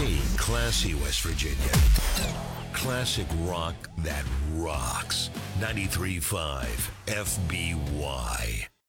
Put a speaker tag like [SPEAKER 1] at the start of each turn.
[SPEAKER 1] Hey, classy West Virginia. Classic rock that rocks. 93.5 FBY.